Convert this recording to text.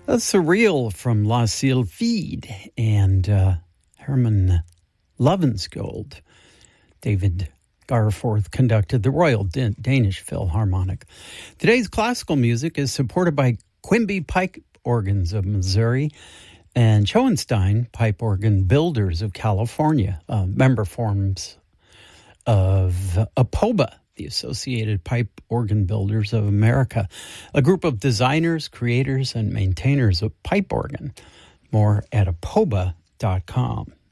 Surreal from La Sylphide and Herman Lovensgold. David Garforth conducted the Royal Danish Philharmonic. Today's classical music is supported by Quimby Pipe Organs of Missouri and Schoenstein Pipe Organ Builders of California, member forms of APOBA, the Associated Pipe Organ Builders of America, a group of designers, creators, and maintainers of pipe organ. More at apoba.com.